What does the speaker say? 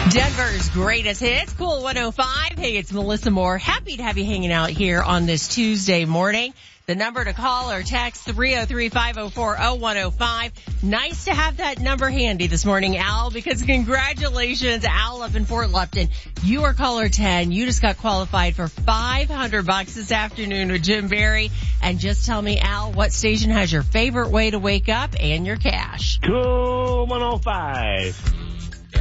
Denver's greatest hits, Cool 105. Hey, it's Melissa Moore. Happy to have you hanging out here on this Tuesday morning. The number to call or text 303-504-0105. Nice to have that number handy this morning, Al, because congratulations, Al up in Fort Lupton. You are caller 10. You just got qualified for $500 this afternoon with Jim Barry. And just tell me, Al, what station has your favorite way to wake up and your cash? Cool 105.